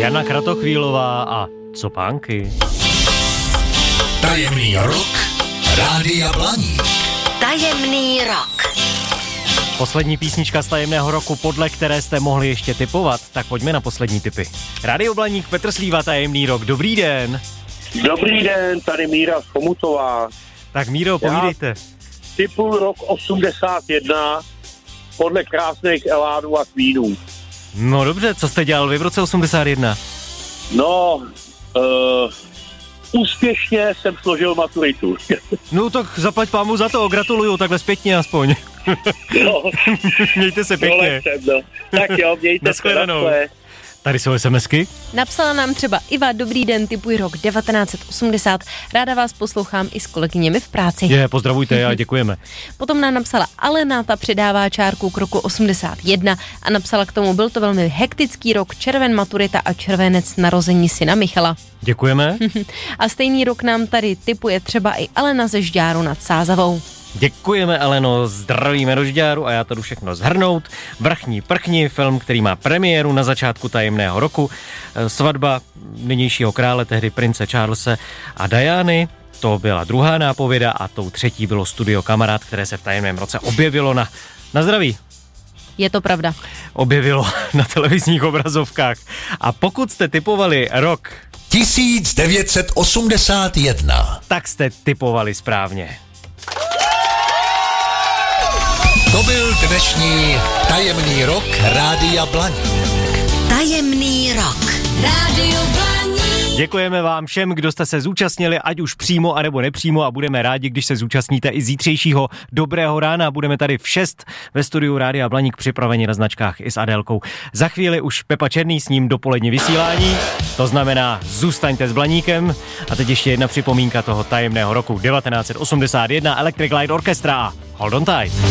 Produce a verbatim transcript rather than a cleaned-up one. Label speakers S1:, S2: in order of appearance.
S1: Jana Kratochvílová a Copánky.
S2: Tajemný rok Rádia Blaník.
S3: Tajemný rok.
S1: Poslední písnička z tajemného roku, podle které jste mohli ještě tipovat, tak pojďme na poslední tipy. Rádio Blaník, Petr Slíva, Tajemný rok, dobrý den.
S4: Dobrý den, tady Míra z Chomutová.
S1: Tak Míro, povídejte.
S4: Tipuju rok osmdesát jedna podle krásných elánů a kvínů.
S1: No dobře, co jste dělal vy v roce osmdesát jedna?
S4: No, uh, úspěšně jsem složil maturitu.
S1: No tak zaplať pámu za to, gratuluju, takhle zpětně aspoň.
S4: No,
S1: Mějte se pěkně.
S4: Jsem, no. Tak jo, mějte se.
S1: Tady jsou SMSky.
S5: Napsala nám třeba Iva, dobrý den, tipuji rok devatenáct set osmdesát. Ráda vás poslouchám i s kolegyněmi v práci.
S1: Je, pozdravujte a děkujeme.
S5: Potom nám napsala Alena, ta přidává čárku k roku osmdesát jedna a napsala k tomu, byl to velmi hektický rok, červen maturita a červenec narození syna Michala.
S1: Děkujeme.
S5: A stejný rok nám tady tipuje třeba i Alena ze Žďáru nad Sázavou.
S1: Děkujeme, Aleno, zdravíme do Žďáru a já to jdu všechno zhrnout. Vrchní prchni, film, který má premiéru na začátku tajemného roku. Svatba nynějšího krále, tehdy prince Charlese a Diany. To byla druhá nápověda a tou třetí bylo Studio Kamarád, které se v tajemném roce objevilo na, na zdraví.
S5: Je to pravda.
S1: Objevilo na televizních obrazovkách. A pokud jste tipovali rok
S2: tisíc devět set osmdesát jedna,
S1: tak jste tipovali správně.
S2: To byl dnešní tajemný rok Rádia Blaník.
S3: Tajemný rok. Rádio Blaník.
S1: Děkujeme vám všem, kdo jste se zúčastnili, ať už přímo, anebo nepřímo, a budeme rádi, když se zúčastníte i zítřejšího dobrého rána. Budeme tady v šest ve studiu Rádia Blaník připraveni na značkách i s Adélkou. Za chvíli už Pepa Černý, s ním dopolední vysílání, to znamená zůstaňte s Blaníkem. A teď ještě jedna připomínka toho tajemného roku devatenáct set osmdesát jedna, Electric Light Orchestra. Hold on tight.